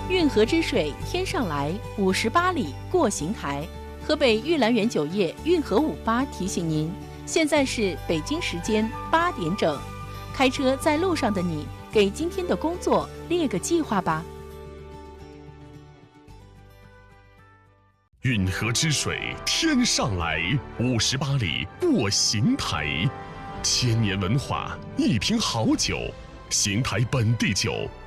运河之水天上来，58里过邢台。河北玉兰园酒业运河58提醒您，现在是北京时间8点整。开车在路上的你，给今天的工作列个计划吧。 运河之水天上来，58里过邢台。千年文化，一瓶好酒，邢台本地酒，